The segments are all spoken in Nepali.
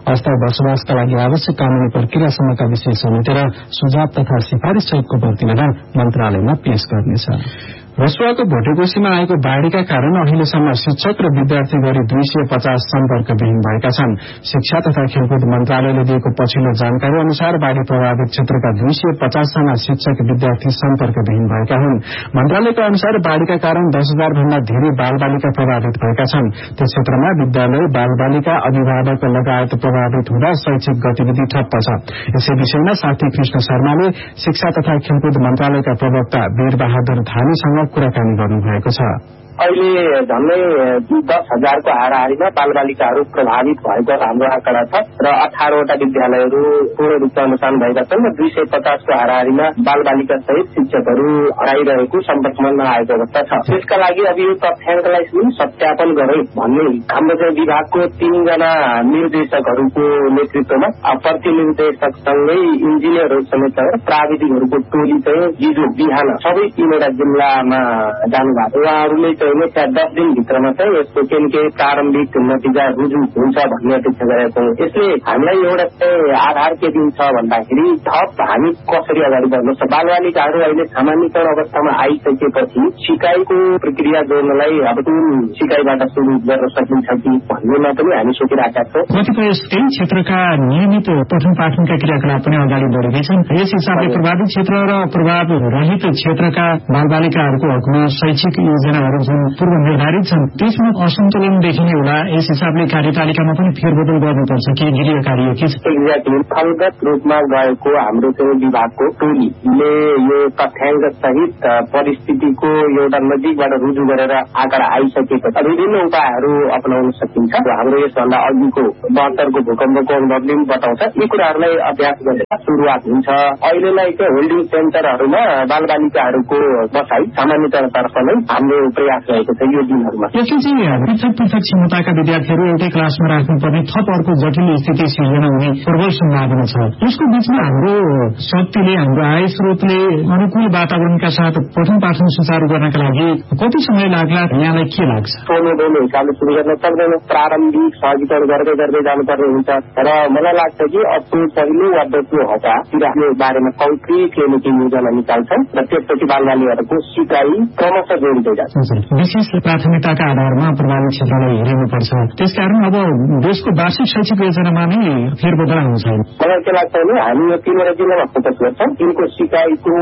अस्थायी बसोबासका लागि आवश्यक कानूनी प्रक्रियासम्मका विषय समेटेर सुझाव तथा सिफारिश सहितको प्रतिवेदन मन्त्रालयमा पेश गर्नेछ। रसुवाको भोटेकोशीमा आएको बाढ़ीका कारण अहिलेसम्म शिक्षक र विद्यार्थी गरी 250 सम्पर्कविहीन भएका छन्। शिक्षा तथा खेलकुद मन्त्रालयले दिएको पछिल्लो जानकारी अनुसार बाढ़ी प्रभावित क्षेत्रका 250 जना शिक्षक विद्यार्थी सम्पर्कविहीन भएका हुन्। मन्त्रालयका अनुसार बाढ़ीका कारण 10,000 भन्दा धेरै बालबालिका प्रभावित भएका छन्। त्यस क्षेत्रमा विद्यालय, बालबालिका, अभिभावक लगायत प्रभावित हुँदा शैक्षिक गतिविधि ठप्प छ। यसै विषयमा साथी कृष्ण शर्माले शिक्षा तथा खेलकुद मन्त्रालयका प्रवक्ता वीर बहादुर धामीसँग कुराकानी गर्नुभएको छ। अहिले झन्डै 10,000 को हाराहारीमा बालबालिकाहरू प्रभावित भएको हाम्रो आँकडा छ र 18वटा विद्यालयहरू पूर्ण रूपमा नुकसान भएका छन् र 250 को हाराहारीमा बालबालिका सहित शिक्षकहरू हराइरहेको सम्पर्कमा नआएको अवस्था छ। त्यसका लागि अब यो तथ्याङ्कलाई सत्यापन गरौं भन्ने हाम्रो चाहिँ विभागको 3 जना निर्देशकहरूको नेतृत्वमा प्रति निर्देशकसँगै इन्जिनियरहरू समेत प्राविधिकहरूको टोली चाहिँ हिजो बिहान सबै 3वटा जिल्लामा जानुभएको। उहाँहरूले 10 दिनभित्रमा चाहिँ यसको के प्रारम्भिक नतिजा रुजु हुन्छ भन्ने अपेक्षा गरेका छौँ। यसले हामीलाई एउटा चाहिँ आधार के दिन्छ भन्दाखेरि थप हामी कसरी अगाडि बढ्नु छ। बालबालिकाहरू अहिले सामान्यकरण अवस्थामा आइसकेपछि सिकाइको प्रक्रिया जोड्नलाई अब कुन सिकाइबाट सुरु गर्न सकिन्छ कि भन्नेमा पनि हामी सोचिरहेका छौँ। कतिपय त्यही क्षेत्रका नियमित पठन पाठनका क्रियाकलाप पनि अगाडि बढेकै छन्। यस हिसाबले प्रभावित क्षेत्र र प्रभाव रहित क्षेत्रका बालबालिकाहरूको हकमा शैक्षिक योजनाहरू पूर्व निर्धारित छन्, त्यसमा असन्तुलन देखिने होला। यस हिसाबले कार्यतालिकामा पनि फेरबदल गर्नुपर्छ कि गृह कार्य के छ? एक्ज्याक्टली फलगत रूपमा गएको हाम्रो चाहिँ विभागको टोलीले यो तथ्याङ्क सहित परिस्थितिको एउटा नजिकबाट रुजु गरेर आँकडा आइसकेपछि विभिन्न उपायहरू अपनाउन सकिन्छ। हाम्रो यसभन्दा अघिको 72 को भूकम्पको अनुभवले पनि बताउँछ। यी कुराहरूलाई अभ्यास गरेर सुरुवात हुन्छ। अहिलेलाई चाहिँ होल्डिङ सेन्टरहरूमा बालबालिकाहरूको बसाई सामान्यतर्फ नै हाम्रो प्रयास रहेको छ यो दिनहरूमा। यसले चाहिँ पृथक पृथक क्षमताका विद्यार्थीहरू एउटै क्लासमा राख्नुपर्ने थप अर्को जटिल स्थिति सिर्जना हुने प्रबल सम्भावना छ। यसको बीचमा हाम्रो शक्तिले, हाम्रो आय स्रोतले अनुकूल वातावरणका साथ पठन पाठन सुचारू गर्नका लागि कति समय लाग्ला, यहाँलाई के लाग्छ? सोनो हिसाबले सुरु गर्न सक्दैन। प्रारम्भिक सहजीकरण गर्दै गर्दै जानुपर्ने हुन्छ र मलाई लाग्छ कि अब पहिलो वा दोस्रो हप्तातिर यो बारेमा कङ्क्रिट योजना निकाल्छन् र त्यसपछि बालबालिकाहरूको सिकाइ क्रमशः जोडिँदै जान्छ। विशेष प्राथमिकताका आधारमा प्रभावित क्षेत्रलाई हेरिनुपर्छ। त्यसकारण अब देशको वार्षिक शैक्षिक योजनामा नै फेरबदल आउँछ। मलाई के लाग्छ भने हामी यो 3वटा जिल्लामा फोकस गर्छौँ। तिनको सिकाइको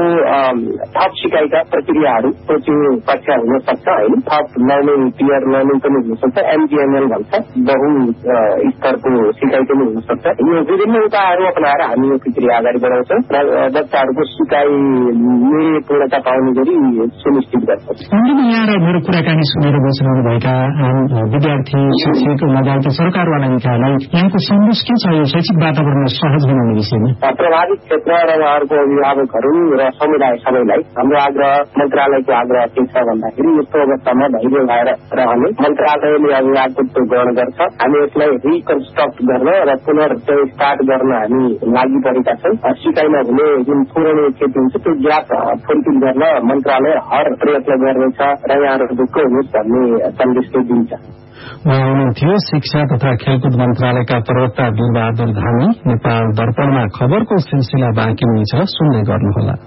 थप सिकाइका प्रक्रियाहरू कोचिङ कक्षा हुन सक्छ होइन, थप लर्निङ पियर लर्निङ पनि हुन सक्छ, एमजिएमएल भन्छ बहु स्तरको सिकाइ पनि हुन सक्छ। यो विभिन्न उपायहरू अपनाएर हामी यो प्रक्रिया अगाडि बढाउँछौँ र बच्चाहरूको सिकाइले पूर्णता पाउने गरी सुनिश्चित गर्छौँ। यहाँ र मेरो कुराकानी सुनेर बसिरहनुभएका विद्यार्थी, शिक्षक लगायत सरकारवाला निकायलाई यहाँको सन्देश के छ यो शैक्षिक वातावरण सहज बनाउने विषयमा? प्रभावित क्षेत्र र उहाँहरूको अभिभावकहरू र समुदाय सबैलाई हाम्रो आग्रह, मन्त्रालयको आग्रह के छ भन्दाखेरि यस्तो अवस्थामा धैर्य भएर रहने। मन्त्रालयले अभिभावकत्व ग्रहण गर्छ। हामी यसलाई रिकन्स्ट्रक्ट गर्न र स्टार्ट गर्न हामी लागि परेका छौँ। सिकाइमा हुने जुन पुरानो क्षति हुन्छ त्यो ग्याप फुलफिल गर्न मन्त्रालय हर प्रयत्न गर्नेछ र यहाँहरू ढुक्क हुनुहोस् भन्ने सन्देश दिन्छ। उहाँ हुनुहुन्थ्यो शिक्षा तथा खेलकुद मन्त्रालयका प्रवक्ता वीर बहादुर धामी। नेपाल दर्पणमा खबरको सिलसिला बाँकी नै छ, सुन्दै गर्नुहोला।